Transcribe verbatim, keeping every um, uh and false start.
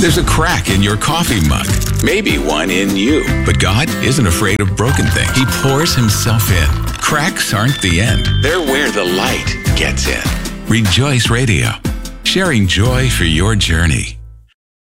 There's a crack in your coffee mug. Maybe one in you. But God isn't afraid of broken things. He pours himself in. Cracks aren't the end. They're where the light gets in. Rejoice Radio. Sharing joy for your journey.